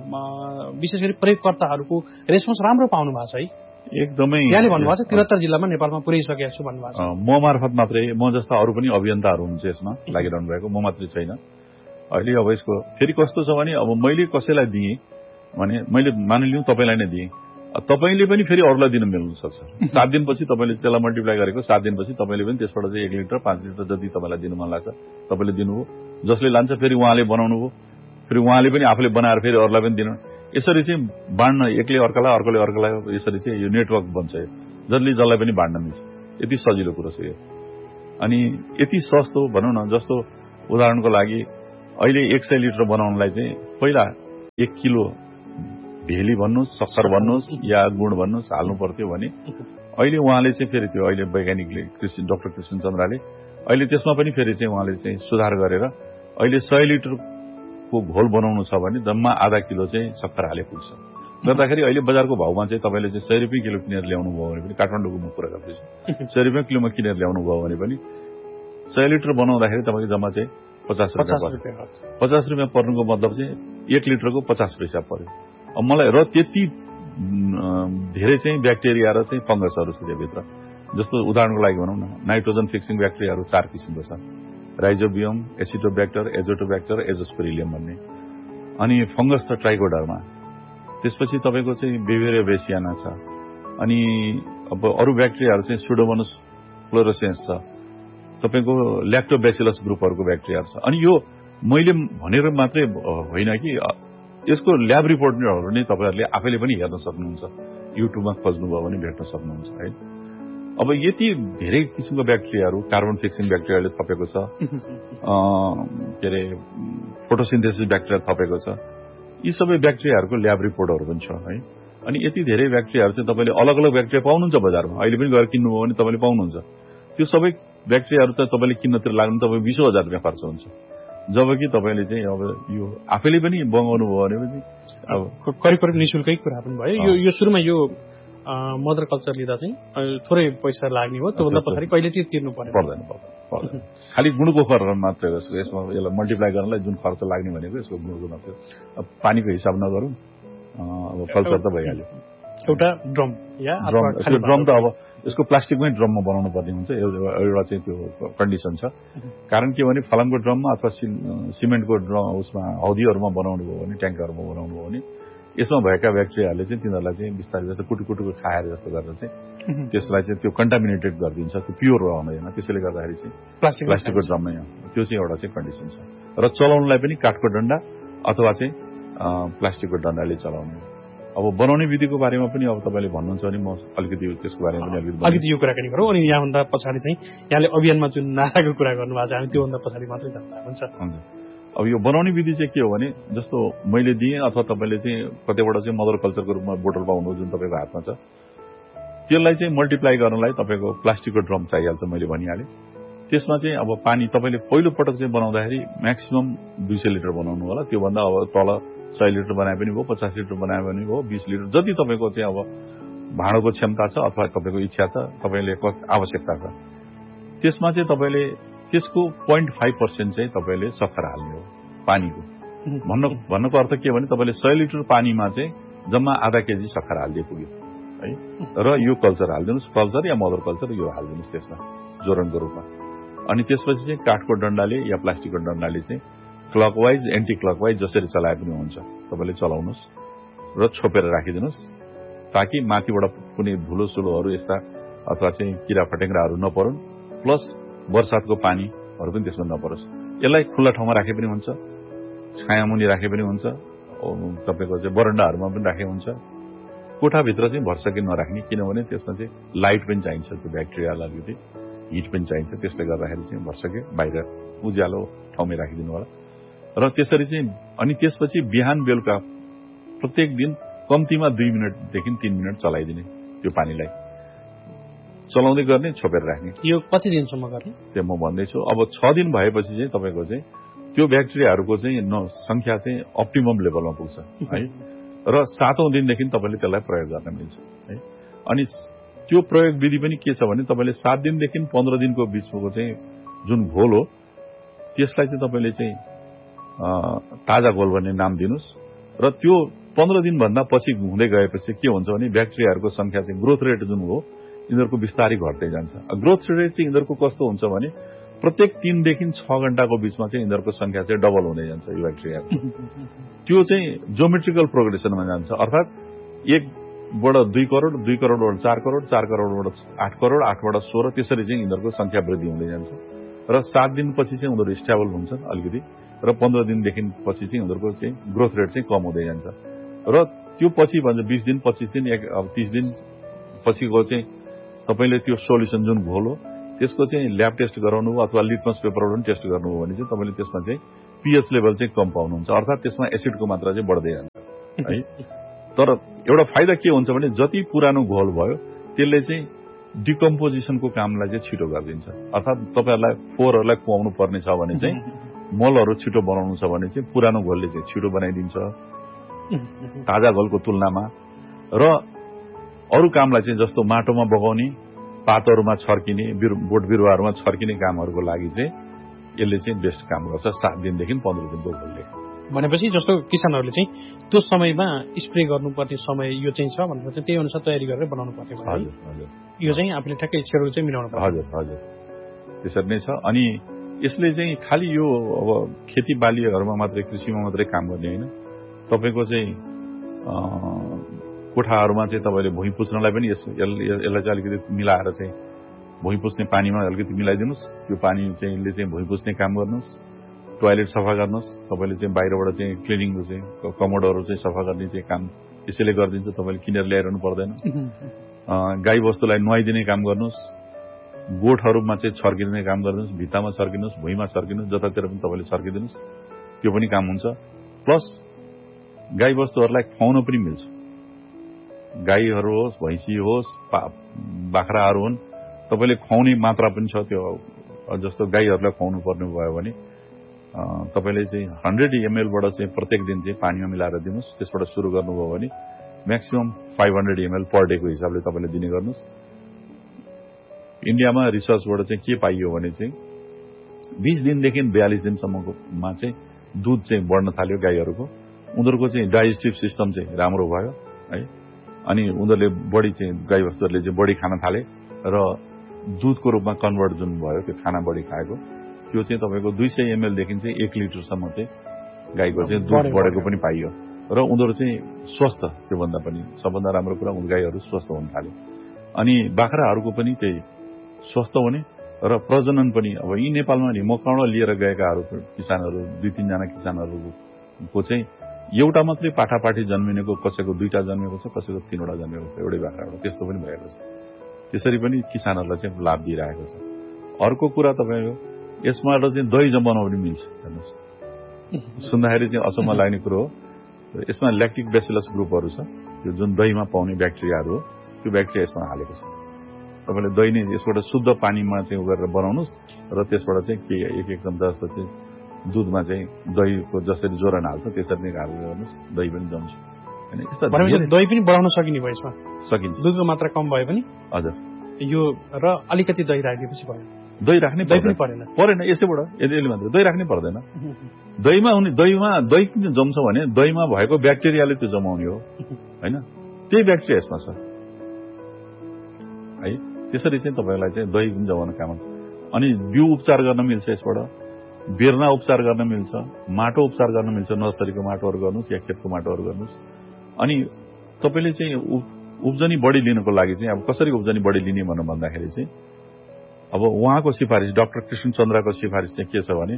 विशेष गरी प्रयोगकर्ताहरूको रेस्पोन्स राम्रो पाउनु भएको छ है? एकदमै। यहाँले भन्नुभएको छ 73 जिल्लामा नेपालमा पुर्याइसकेको छु भन्नुभएको छ। म मार्फत मात्रै, म जस्ता अरू पनि अभियन्ताहरू हुन्छ यसमा लागिरहनु भएको, म मात्रै छैन अहिले। अब यसको फेरि कस्तो छ भने अब मैले कसैलाई दिएँ भने मैले मानिलिउँ तपाईँलाई नै दिएँ, तपाईँले पनि फेरि अरूलाई दिन मिल्नु सक्छ। 7 दिनपछि तपाईँले त्यसलाई मल्टिप्लाई गरेको 7 दिनपछि तपाईँले पनि त्यसबाट चाहिँ 1 लिटर 5 लिटर जति तपाईँलाई दिनु मन लाग्छ तपाईँले दिनुभयो। जसले लान्छ फेरि उहाँले बनाउनु भयो, फेरि उहाँले पनि आफूले बनाएर फेरि अरूलाई पनि दिनु। यसरी चाहिँ बाँड्न, एकले अर्कालाई अर्कोले अर्कालाई, यसरी चाहिँ यो नेटवर्क बन्छ। जसले जसलाई पनि बाँड्न मिल्छ। यति सजिलो कुरो छ यो। अनि यति सस्तो भनौँ न। जस्तो उदाहरणको लागि अहिले 100 लिटर बनाउनलाई चाहिँ पहिला 1 किलो भेली भन्नुहोस्, सक्खर भन्नुहोस् या गुण भन्नुहोस् हाल्नु पर्थ्यो भने अहिले उहाँले चाहिँ फेरि त्यो अहिले वैज्ञानिकले डाक्टर कृष्णचन्द्रले अहिले त्यसमा पनि फेरि चाहिँ उहाँले चाहिँ सुधार गरेर अहिले 100 लिटरको घोल बनाउनु छ भने जम्मा आधा किलो चाहिँ सक्खर हाले पुग्छ। गर्दाखेरि अहिले बजारको भाउमा चाहिँ तपाईँले चाहिँ 100 रुपियाँ किलो किनेर ल्याउनु भयो भने पनि, काठमाडौँको म कुरा गर्दैछु, 100 रुपियाँ किलोमा किनेर ल्याउनु भयो भने पनि 100 लिटर बनाउँदाखेरि तपाईँको जम्मा चाहिँ 50 रुपियाँ पर्नुको मतलब चाहिँ 1 लिटरको 50 पैसा पर्यो। अब मलाई र त्यति धेरै चाहिँ ब्याक्टेरिया र चाहिँ फंगसहरू छ त्यभित्र। जस्तो उदाहरणको लागि भनौँ न, नाइट्रोजन फिक्सिङ ब्याक्टेरियाहरू 4 किसिमको छ, राइजोबियम, एसिटोब्याक्टर, एजोटोब्याक्टर, एजोस्पेरिलियम भन्ने। अनि फंगस छ ट्राइकोडर्मा, त्यसपछि तपाईँको चाहिँ बेभेरिया बेसियाना छ, अनि अब अरू ब्याक्टेरियाहरू चाहिँ सुडोमोनास फ्लोरोसेन्स छ, तपाईँको ल्याक्टोबेसिलस ग्रुपहरूको ब्याक्टेरियाहरू छ। अनि यो मैले भनेर मात्रै होइन कि यसको ल्याब रिपोर्टहरू नै तपाईँहरूले आफैले पनि हेर्न सक्नुहुन्छ, युट्युबमा खोज्नुभयो भने भेट्न सक्नुहुन्छ है। अब यति धेरै किसिमको ब्याक्टेरियाहरू, कार्बन फिक्सिङ ब्याक्टेरियाले थपेको छ, के अरे फोटोसिन्थेसिस ब्याक्टेरिया थपेको छ। यी सबै ब्याक्टेरियाहरूको ल्याब रिपोर्टहरू पनि छ है। अनि यति धेरै ब्याक्टेरियाहरू चाहिँ तपाईँले अलग अलग ब्याक्टेरिया पाउनुहुन्छ बजारमा, अहिले पनि गएर किन्नुभयो भने तपाईँले पाउनुहुन्छ। त्यो सबै ब्याक्टेरियाहरू त तपाईँले किन्नतिर लाग्नु तपाईँ 20,000 रुपियाँ खर्च हुन्छ, जबकि तपाईँले चाहिँ अब यो आफैले पनि बगाउनु भयो भने पनि अब करिब निःशुल्कै कुरा पनि भयो। यो सुरुमा यो मदर कल्चर लिँदा चाहिँ थोरै पैसा लाग्ने हो, त्योभन्दा पछाडि कहिले चाहिँ तिर्नु पर्दैन। खालि गुणको खर्च मात्रै हो यसमा, यसलाई मल्टिप्लाई गर्नलाई जुन खर्च लाग्ने भनेको यसको गुणको मात्रै। अब पानीको हिसाब नगरौँ, अब कल्चर त भइहाल्यो। एउटा ड्रम ड्रम त अब यसको प्लास्टिकमै ड्रममा बनाउनु पर्ने हुन्छ, एउटा चाहिँ त्यो कन्डिसन छ। कारण के भने फलामको ड्रममा अथवा सिमेन्टको ड्रम उसमा हौदीहरूमा बनाउनु भयो भने, ट्याङ्कहरूमा बनाउनु भयो भने यसमा भएका ब्याक्टेरियाहरूले चाहिँ तिनीहरूलाई चाहिँ बिस्तारै जस्तो कुटुकुटुको खाएर जस्तो गरेर चाहिँ त्यसलाई चाहिँ त्यो कन्टामिनेटेड गरिदिन्छ, त्यो प्योर रहँदैन। त्यसैले गर्दाखेरि चाहिँ प्लास्टिकको ड्रममै हो, त्यो चाहिँ एउटा चाहिँ कन्डिसन छ। र चलाउनलाई पनि काठको डन्डा अथवा चाहिँ प्लास्टिकको डन्डाले चलाउने। अब बनाउने विधिको बारेमा पनि अब तपाईँले भन्नुहुन्छ भने म अलिकति त्यसको बारेमा पनि अलिकति यो कुराकानी गरौँ। अनि यहाँभन्दा पछाडि चाहिँ यहाँले अभियानमा जुन नाराको कुरा गर्नुभएको छ, हामी त्योभन्दा पछाडि मात्रै जान्दा हुन्छ। अब यो बनाउने विधि चाहिँ के हो भने, जस्तो मैले दिएँ अथवा तपाईँले चाहिँ कतिवटा चाहिँ मदर कल्चरको रूपमा बोतल पाउनु जुन तपाईँको हातमा छ, त्यसलाई चाहिँ मल्टिप्लाई गर्नलाई तपाईँको प्लास्टिकको ड्रम चाहिहाल्छ, मैले भनिहालेँ। त्यसमा चाहिँ अब पानी तपाईँले पहिलोपटक चाहिँ बनाउँदाखेरि म्याक्सिमम 200 लिटर बनाउनु होला। त्योभन्दा अब तल 100 लिटर बनाए पनि भयो, 50 लिटर बनाए पनि भयो, 20 लिटर, जति तपाईँको चाहिँ अब भाँडोको क्षमता छ अथवा तपाईँको इच्छा छ, तपाईँले आवश्यकता छ। त्यसमा चाहिँ तपाईँले त्यसको 0.5% चाहिँ तपाईँले सक्खर हाल्ने हो पानीको। भन्नको अर्थ के भने तपाईँले 100 लिटर पानीमा चाहिँ जम्मा आधा केजी सक्खर हालिदिए पुग्यो है। र यो कल्चर हालिदिनुहोस्, कल्चर या मदर कल्चर यो हालिदिनुहोस् त्यसमा जोरणको रूपमा। अनि त्यसपछि चाहिँ काठको डन्डाले या प्लास्टिकको डन्डाले चाहिँ क्लकवाइज एन्टी क्लकवाइज जसरी चलाए पनि हुन्छ तपाईँले चलाउनुहोस् र छोपेर राखिदिनुहोस्, ताकि माथिबाट कुनै धुलो सुलोहरू यस्ता अथवा चाहिँ किरा फटेङ्ग्राहरू नपरुन्, प्लस बर्सातको पानीहरू पनि त्यसमा नपरोस्। यसलाई खुल्ला ठाउँमा राखे पनि हुन्छ, छायामुनि राखे पनि हुन्छ, तपाईँको चाहिँ बरन्डाहरूमा पनि राखे हुन्छ। कोठाभित्र चाहिँ भरसकी नराख्ने, किनभने त्यसमा चाहिँ लाइट पनि चाहिन्छ, त्यो ब्याक्टेरियालाई अलिकति हिट पनि चाहिन्छ। त्यसले गर्दाखेरि चाहिँ भरसके बाहिर उज्यालो ठाउँमै राखिदिनु होला। र त्यसरी चाहिँ अनि त्यसपछि बिहान बेलुका प्रत्येक दिन कम्तीमा 2 मिनटदेखि 3 मिनट चलाइदिने, त्यो पानीलाई चलाउँदै गर्ने, छोपेर राख्ने। यो कति दिनसम्म गर्ने त्यो म भन्दैछु। अब 6 दिन भएपछि चाहिँ तपाईँको चाहिँ त्यो ब्याक्टेरियाहरूको चाहिँ संख्या चाहिँ अप्टिमम लेभलमा पुग्छ है। र 7औं दिनदेखि तपाईँले त्यसलाई प्रयोग गर्न मिल्छ है। अनि त्यो प्रयोग विधि पनि के छ भने, तपाईँले 7 दिनदेखि 15 दिनको बिचको चाहिँ जुन घोल हो त्यसलाई चाहिँ तपाईँले चाहिँ ताजा घोल भन्ने नाम दिनुहोस्। र त्यो 15 दिनभन्दा पछि हुँदै गएपछि के हुन्छ भने ब्याक्टेरियाहरूको संख्या चाहिँ ग्रोथ रेट जुन हो यिनीहरूको बिस्तारै घट्दै जान्छ। ग्रोथ रेट चाहिँ यिनीहरूको कस्तो हुन्छ भने प्रत्येक 3 देखि 6 घण्टाको बिचमा चाहिँ यिनीहरूको संख्या चाहिँ डबल हुँदै जान्छ यो ब्याक्टेरियाको। त्यो चाहिँ ज्योमेट्रिकल प्रोग्रेसनमा जान्छ, अर्थात् 1बाट 2 करोड, 2 करोडबाट 4 करोड, 4 करोडबाट 8 करोड, 8बाट 16, त्यसरी चाहिँ यिनीहरूको संख्या वृद्धि हुँदै जान्छ। र 7 दिनपछि चाहिँ उनीहरू स्टेबल हुन्छन् अलिकति, र 15 दिनदेखि पछि चाहिँ उनीहरूको चाहिँ ग्रोथ रेट चाहिँ कम हुँदै जान्छ। र त्यो पछि भन्छ 20 दिन, 25 दिन, 30 दिन पछिको चाहिँ तपाईँले त्यो सोल्युसन जुन घोल हो त्यसको चाहिँ ल्याब टेस्ट गराउनु अथवा लिटमस पेपरबाट पनि टेस्ट गर्नुभयो भने चाहिँ तपाईँले त्यसमा चाहिँ पीएच लेभल चाहिँ कम पाउनुहुन्छ, अर्थात् त्यसमा एसिडको मात्रा चाहिँ बढ्दै जान्छ है। तर एउटा फाइदा के हुन्छ भने जति पुरानो घोल भयो त्यसले चाहिँ डिकम्पोजिसनको कामलाई चाहिँ छिटो गरिदिन्छ। अर्थात् तपाईँहरूलाई फोहोरहरूलाई खुवाउनु पर्ने छ भने चाहिँ मलहरू छिटो बनाउनु छ भने चाहिँ पुरानो घोलले चाहिँ छिटो बनाइदिन्छ ताजा घोलको तुलनामा। र अरू कामलाई चाहिँ जस्तो माटोमा बगाउने, पातहरूमा छर्किने, बोट बिरुवाहरूमा छर्किने कामहरूको लागि चाहिँ यसले चाहिँ बेस्ट काम गर्छ 7 दिनदेखि 15 दिनको घोलले। भनेपछि जस्तो किसानहरूले चाहिँ त्यो समयमा स्प्रे गर्नुपर्ने समय यो चाहिँ छ भनेर चाहिँ त्यही अनुसार तयारी गरेर बनाउनु पर्ने भयो। हजुर हजुर, यो चाहिँ आफूले ठ्याक्कै सेड्युल चाहिँ मिलाउनु पर्छ। हजुर हजुर, त्यसरी नै छ। अनि यसले चाहिँ खालि यो अब खेतीबालीहरूमा मात्रै, कृषिमा मात्रै काम गर्ने होइन, तपाईँको चाहिँ कोठाहरूमा चाहिँ तपाईँले भुइँ पुछ्नलाई पनि यसलाई चाहिँ अलिकति मिलाएर चाहिँ भुइँ पुछ्ने पानीमा अलिकति मिलाइदिनुहोस्। त्यो पानी चाहिँ भुइँ पुछ्ने काम गर्नुहोस्। टोयलेट सफा गर्नुहोस्। तपाईँले चाहिँ बाहिरबाट चाहिँ क्लिनिङको चाहिँ कमोडहरू चाहिँ सफा गर्ने चाहिँ काम त्यसैले गरिदिन्छ। तपाईँले किनेर ल्याइरहनु पर्दैन। गाई वस्तुलाई नुहाइदिने काम गर्नुहोस्। गोठहरूमा चाहिँ छर्किदिने काम गरिदिनुहोस्। भित्तामा छर्किनुहोस्, भुइँमा छर्किनुहोस्, जतातिर पनि तपाईँले छर्किदिनुहोस्। त्यो पनि काम हुन्छ। प्लस गाई वस्तुहरूलाई खुवाउन पनि मिल्छ। गाईहरू होस्, भैँसी होस्, बाख्राहरू हुन्, तपाईँले खुवाउने मात्रा पनि छ। त्यो जस्तो गाईहरूलाई खुवाउनु पर्ने भयो भने तपाईँले चाहिँ 100 ml बाट चाहिँ प्रत्येक दिन चाहिँ पानीमा मिलाएर दिनुहोस्। त्यसबाट सुरु गर्नुभयो भने म्याक्सिमम 500 ml पर डे को हिसाबले तपाईँले दिने गर्नुहोस्। इन्डियामा रिसर्चबाट चाहिँ के पाइयो भने चाहिँ 20 दिनदेखि 42 दिनसम्ममा चाहिँ दूध चाहिँ बढ्न थाल्यो गाईहरूको। उनीहरूको चाहिँ डाइजेस्टिभ सिस्टम चाहिँ राम्रो भयो है। अनि उनीहरूले बढी चाहिँ गाई वस्तुहरूले चाहिँ बढी खान थाले र दूधको रूपमा कन्भर्ट जुन भयो त्यो खाना बढी खाएको त्यो चाहिँ तपाईँको 200 ml देखि चाहिँ 1 लिटरसम्म चाहिँ गाईको चाहिँ दूध बढेको पनि पाइयो र उनीहरू चाहिँ स्वस्थ। त्योभन्दा पनि सबभन्दा राम्रो कुरा गाईहरू स्वस्थ हुन थाल्यो। अनि बाख्राहरूको पनि त्यही स्वस्थ हुने र प्रजनन पनि। अब यी नेपालमा नि मकौडा लिएर गएकाहरू किसानहरू 2-3 जना किसानहरूको चाहिँ एउटा मात्रै पाठापाठी जन्मिनेको, कसैको 2टा जन्मेको छ, कसैको 3वटा जन्मेको छ एउटै बाख्राबाट। त्यस्तो पनि भएको छ। त्यसरी पनि किसानहरूलाई चाहिँ लाभ दिइरहेको छ। अर्को कुरा तपाईँको यसबाट चाहिँ दही जमाउन पनि मिल्छ। हेर्नुहोस्, सुन्दाखेरि चाहिँ अचम्म लाग्ने कुरो हो। यसमा ल्याक्टिक बेसिलस ग्रुपहरू छ। यो जुन दहीमा पाउने ब्याक्टेरियाहरू हो त्यो ब्याक्टेरिया यसमा हालेको छ। तपाईँले दही नै यसबाट शुद्ध पानीमा चाहिँ गरेर बनाउनुहोस् र त्यसबाट चाहिँ के 1 चम्चा जस्तो चाहिँ दूधमा चाहिँ दहीको जसरी जोरन हाल्छ त्यसरी नै हालेर गर्नुहोस्। दही पनि जम्छ। दही पनि बढाउन सकिने भयो यसमा? सकिन्छ। दूधको मात्रा कम भयो पनि हजुर यो र अलिकति दही राखेपछि भयो। दही राख्नै परेन यसैबाट यसले मात्र दही राख्नै पर्दैन। दही किन जम्छ भने दहीमा भएको ब्याक्टेरियाले त्यो जमाउने हो हैन। त्यही ब्याक्टेरिया यसमा छ है। त्यसरी चाहिँ तपाईँलाई चाहिँ दही पनि जमाउन काम हुन्छ। अनि बिउ उपचार गर्न मिल्छ यसबाट, बेर्ना उपचार गर्न मिल्छ, माटो उपचार गर्न मिल्छ। नर्सरीको माटोहरू गर्नुहोस् या खेतको माटोहरू गर्नुहोस्। अनि तपाईँले चाहिँ उब्जनी बढी लिनको लागि चाहिँ अब कसरी उब्जनी बढी लिने भन्दाखेरि चाहिँ अब उहाँको सिफारिस डाक्टर कृष्णचन्द्रको सिफारिस चाहिँ के छ भने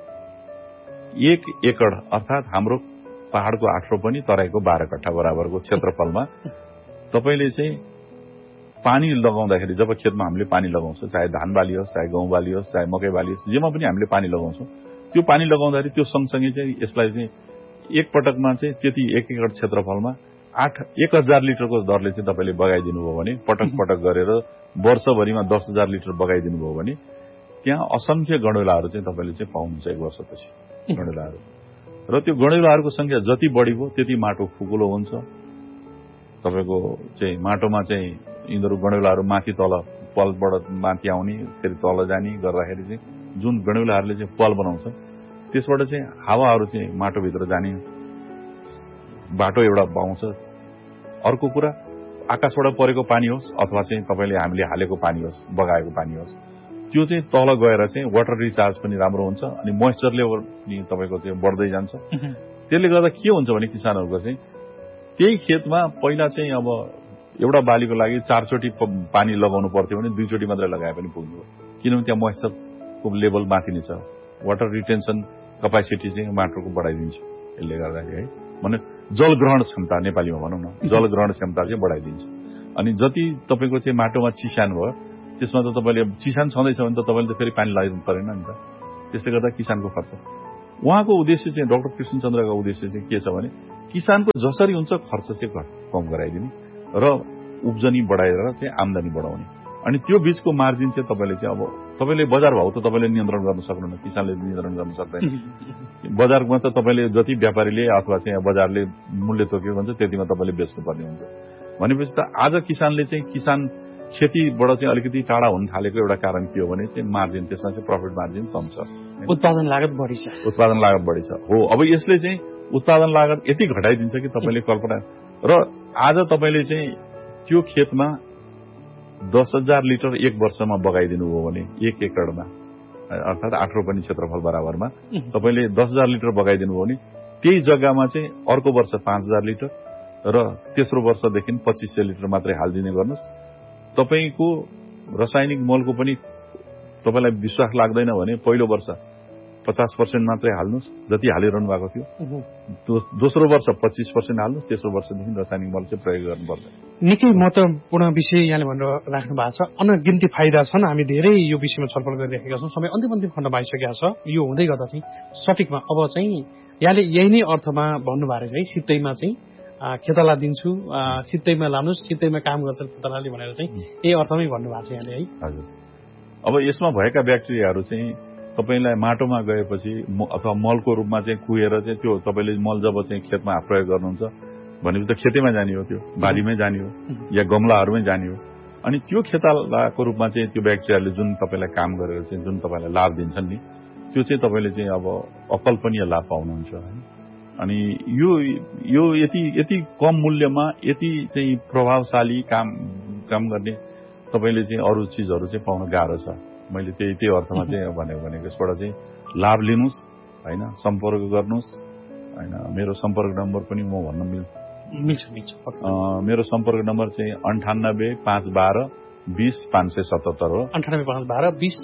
1 एकड अर्थात हाम्रो पहाड़को 8 रोपनी तराईको 12 कट्ठा बराबरको क्षेत्रफलमा तपाईँले चाहिँ पानी लगाउँदाखेरि जब खेतमा हामीले पानी लगाउँछ, चाहे धान बाली होस्, चाहे गहुँ बाली होस्, चाहे मकै बाली होस्, जेमा पनि हामीले पानी लगाउँछौँ, त्यो पानी लगाउँदाखेरि त्यो सँगसँगै चाहिँ यसलाई चाहिँ एक पटकमा चाहिँ त्यति 1 एकड क्षेत्रफलमा 1000 लिटरको दरले चाहिँ तपाईँले बगाइदिनु भयो भने पटक पटक गरेर वर्षभरिमा 10,000 लिटर बगाइदिनु भयो भने त्यहाँ असंख्य गणेलाहरू चाहिँ तपाईँले चाहिँ पाउनुहुन्छ 1 वर्षपछि गणेलाहरू। र त्यो गणेलाहरूको संख्या जति बढी भयो त्यति माटो खुकुलो हुन्छ। तपाईँको चाहिँ माटोमा चाहिँ यिनीहरू गणेलाहरू माथि तल पलबाट माथि आउने फेरि तल जाने गर्दाखेरि चाहिँ जुन गणेलाहरूले चाहिँ पल बनाउँछ त्यसबाट चाहिँ हावाहरू चाहिँ माटोभित्र जाने बाटो एउटा पाउँछ। अर्को कुरा आकाशबाट परेको पानी होस् अथवा चाहिँ तपाईँले हामीले हालेको पानी होस्, बगाएको पानी होस्, त्यो चाहिँ तल गएर चाहिँ वाटर रिचार्ज पनि राम्रो हुन्छ अनि मोइस्चर लेभल पनि तपाईँको चाहिँ बढ्दै जान्छ। त्यसले गर्दा के हुन्छ भने किसानहरूको चाहिँ त्यही खेतमा पहिला चाहिँ अब एउटा बालीको लागि 4 चोटि पानी लगाउनु पर्थ्यो भने 2 चोटि मात्रै लगाए पनि पुग्यो। किनभने त्यहाँ मोइस्चरको लेभल माथि नै छ। वाटर रिटेन्सन क्यापेसिटी चाहिँ माटोको बढाइदिन्छ यसले गर्दाखेरि है। भने जल ग्रहण क्षमता नेपालीमा भनौँ न, जल ग्रहण क्षमता चाहिँ बढाइदिन्छ। अनि जति तपाईँको चाहिँ माटोमा चिसान भयो त्यसमा त तपाईँले चिसान छँदैछ भने त तपाईँले त फेरि पानी लगाइदिनु परेन नि त। त्यसले गर्दा किसानको खर्च। उहाँको उद्देश्य चाहिँ डाक्टर कृष्णचन्द्रको उद्देश्य चाहिँ के छ भने किसानको जसरी हुन्छ खर्च चाहिँ कम गराइदिने र उब्जनी बढाएर चाहिँ आमदानी बढाउने। अनि त्यो बीचको मार्जिन चाहिँ तपाईँले चाहिँ अब तपाईँले बजार भाउ त तपाईँले नियन्त्रण गर्न सक्नुहुन्न, किसानले नियन्त्रण गर्न सक्दैन। बजारमा त तपाईँले जति व्यापारीले अथवा चाहिँ बजारले मूल्य तोकेको हुन्छ त्यतिमा तपाईँले बेच्नुपर्ने हुन्छ। भनेपछि त आज किसानले चाहिँ किसान खेतीबाट चाहिँ अलिकति टाढा हुन थालेको एउटा कारण के हो भने चाहिँ मार्जिन, त्यसमा चाहिँ प्रफिट मार्जिन कम छ, उत्पादन लागत बढी छ। उत्पादन लागत बढी छ हो। अब यसले चाहिँ उत्पादन लागत यति घटाइदिन्छ कि तपाईँले कल्पना र आज तपाईँले चाहिँ त्यो खेतमा 10,000 लिटर 1 वर्षमा बगाइदिनु भयो भने 1 एकडमा अर्थात 8 रोपनी क्षेत्रफल बराबरमा तपाईँले 10,000 लिटर बगाइदिनु भयो भने त्यही जग्गामा चाहिँ अर्को वर्ष 5,000 लिटर र तेस्रो वर्षदेखि 2500 लिटर मात्रै हालिदिने गर्नुहोस्। तपाईको रासायनिक मलको पनि तपाईलाई विश्वास लाग्दैन भने पहिलो वर्ष 50% मात्रै हाल्नुहोस्, जति हालिरहनु भएको थियो। दोस्रो वर्ष 25% हाल्नुहोस्, तेस्रो वर्षदेखि रासायनिक मल चाहिँ प्रयोग गर्नु पर्दैन। निकै महत्त्वपूर्ण विषय यहाँले भनेर राख्नु भएको छ। अनगिन्ती फाइदा छन्। हामी धेरै यो विषयमा छलफल गरिरहेका छौँ। समय अन्तिम खण्डमा आइसकेको छ। यो हुँदै गर्दा चाहिँ सठिकमा अब चाहिँ यहाँले यही नै अर्थमा भन्नुभएको चाहिँ सित्तैमा चाहिँ खेताला दिन्छु, सित्तैमा लानुहोस्, सित्तैमा काम गर्छ खेतालाले भनेर चाहिँ यही अर्थमै भन्नुभएको छ यहाँले है। हजुर। अब यसमा भएका ब्याक्टेरियाहरू चाहिँ तपाईलाई माटोमा गएपछि अथवा मलको रूपमा चाहिँ कुहेर चाहिँ त्यो तपाईले मल जब चाहिँ खेतमा प्रयोग गर्नुहुन्छ भनेपछि त खेतैमा जाने हो, त्यो बारीमै जाने हो या गमलाहरूमै जाने हो। अनि त्यो खेतालाको रूपमा चाहिँ त्यो ब्याक्टेरियाले जुन तपाईलाई काम गरेर चाहिँ जुन तपाईलाई लाभ दिन्छन् नि, त्यो चाहिँ तपाईले चाहिँ अब अकल्पनीय लाभ पाउनुहुन्छ हैन। अनि यो यति कम मूल्यमा यति चाहिँ प्रभावशाली काम गर्ने तपाईले चाहिँ अरू चीजहरू चाहिँ पाउन गाह्रो छ। मैले त्यही अर्थमा चाहिँ भनेको यसबाट चाहिँ लाभ लिनुस् हैन, सम्पर्क गर्नुस् हैन। मेरो सम्पर्क नम्बर पनि म भन्न मिल्छ। मेरो सम्पर्क नम्बर चाहिँ 98 512 20 577 हो। 98 512 20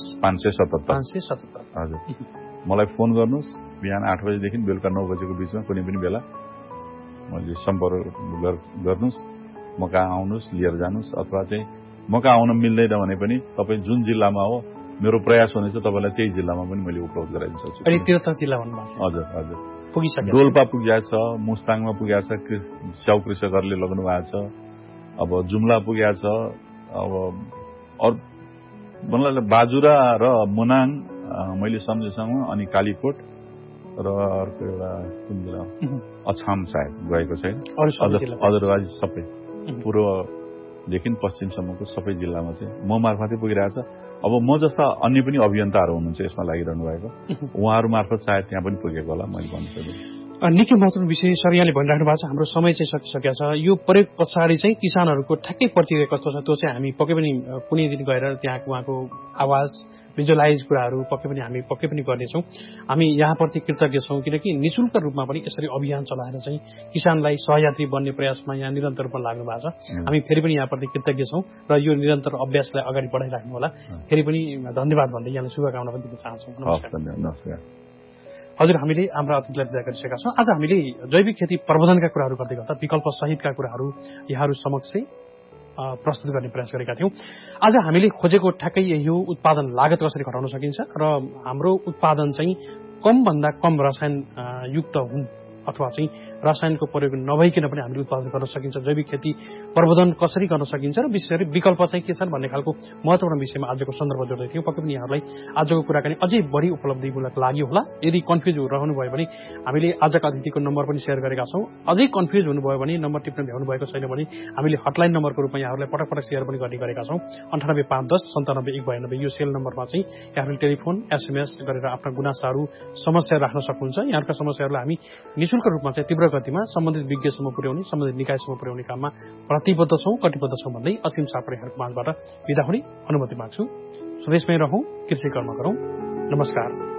577 हजुर। मलाई फोन गर्नुस् बिहान 8 बजेदेखि बेलुका 9 बजेको बीचमा कुनै पनि बेला मैले सम्पर्क गर्नुस्। म कहाँ आउनुस्, लिएर जानुस्, अथवा चाहिँ म कहाँ आउन मिल्दैन भने पनि तपाईँ जुन जिल्लामा हो मेरो प्रयास हुनेछ तपाईलाई त्यही जिल्लामा पनि मैले उपलब्ध गराइदिन सक्छु। अनि तीर्थ जिल्ला भन्नुभएको छ। हजुर पुगिसक्यो। डोल्पा पुगेको छ, मुस्ताङमा पुगेको छ, स्याउ कृषकहरूले लग्नु भएको छ। अब जुम्ला पुगेको छ। अब अरू भन्नाले बाजुरा र मनाङ मैले सम्झेसम्म, अनि कालीकोट र अर्को एउटा कुन जिल्ला अछाम सायद गएको छैन। अदरवाइज सबै पूर्वदेखि पश्चिमसम्मको सबै जिल्लामा चाहिँ म मार्फतै पुगिरहेछ। अब म जस्ता अन्य पनि अभियन्ताहरू हुनुहुन्छ यसमा लागिरहनु भएको, उहाँहरू मार्फत सायद त्यहाँ पनि पुगेको होला, मैले भन्न सक्दिनँ। निकै महत्त्वपूर्ण विषय सर यहाँले भनिराख्नु भएको छ। हाम्रो समय चाहिँ सकिसकेको छ। यो प्रयोग पछाडि चाहिँ किसानहरूको ठ्याक्कै प्रतिक्रिया कस्तो छ त्यो चाहिँ हामी पक्कै पनि कुनै दिन गएर त्यहाँको उहाँको आवाज भिजुअलाइज कुराहरू पक्कै पनि गर्नेछौँ। हामी यहाँप्रति कृतज्ञ छौँ, किनकि निःशुल्क रूपमा पनि यसरी अभियान चलाएर चाहिँ किसानलाई सहयात्री बन्ने प्रयासमा यहाँ निरन्तर रूपमा लाग्नु भएको छ। हामी फेरि पनि यहाँप्रति कृतज्ञ छौँ र यो निरन्तर अभ्यासलाई अगाडि बढाइराख्नु होला। फेरि पनि धन्यवाद भन्दै यहाँलाई शुभकामना पनि दिन चाहन्छौँ। नमस्कार। हजुर, हामीले हाम्रा अतिथिलाई विदा गरिसकेका छौँ। आज हामीले जैविक खेती प्रबन्धनका कुराहरू गर्दै गर्दा विकल्प सहितका कुराहरू यहाँहरू समक्ष प्रस्तुत गर्ने प्रयास गरेका थियौँ। आज हामीले खोजेको ठ्याक्कै यही हो, उत्पादन लागत कसरी घटाउन सकिन्छ र हाम्रो उत्पादन चाहिँ कमभन्दा कम रसायन युक्त हुन् अथवा चाहिँ रसायनको प्रयोग नभइकन पनि हामीले उत्पादन गर्न सकिन्छ। जैविक खेती प्रबन्धन कसरी गर्न सकिन्छ र विशेष गरी विकल्प चाहिँ के छन् भन्ने खालको महत्त्वपूर्ण विषयमा आजको सन्दर्भ जोड्दै थियौँ। पक्कै पनि यहाँहरूलाई आजको कुराकानी अझै बढी उपलब्धिमूलक लाग्यो होला। यदि कन्फ्युज रहनुभयो भने हामीले आजका अतिथिको नम्बर पनि सेयर गरेका छौँ। अझै कन्फ्युज हुनुभयो भने, नम्बर टिप्न भ्याउनु भएको छैन भने हामीले हटलाइन नम्बरको रूपमा यहाँहरूलाई पटक सेयर पनि गर्ने गरेका छौँ। 98 510 97 192 यो सेल नम्बरमा चाहिँ यहाँहरूले टेलिफोन SMS गरेर आफ्ना गुनासाहरू समस्या राख्न सक्नुहुन्छ। यहाँका समस्याहरूलाई हामी निःशुल्क रूपमा चाहिँ तीव्र गतिमा सम्बन्धित विज्ञसम्म पुर्याउने, सम्बन्धित निकायसम्म पुर्याउने काममा प्रतिबद्ध छौँ, कटिबद्ध छौँ भन्दै असीम सापरेहरूको माझबाट विदा हुने अनुमति माग्छु। स्वदेशमै रहौँ, कृषि कर्म गरौँ। नमस्कार।